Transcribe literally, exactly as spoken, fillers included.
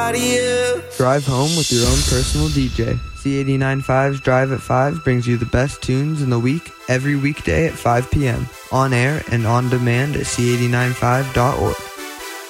Drive home with your own personal D J. C eighty-nine point five's Drive at five brings you the best tunes in the week every weekday at five p.m. On air and on demand at c eighty-nine five dot org.